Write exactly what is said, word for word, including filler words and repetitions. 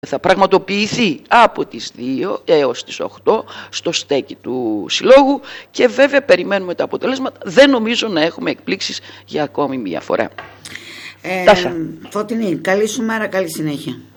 θα πραγματοποιηθεί από τις δύο έως τις οκτώ στο στέκι του Συλλόγου και βέβαια περιμένουμε τα αποτελέσματα. Δεν νομίζω να έχουμε εκπλήξεις για ακόμη μία φορά. Ε, Φωτεινή, καλή σου μέρα, καλή συνέχεια.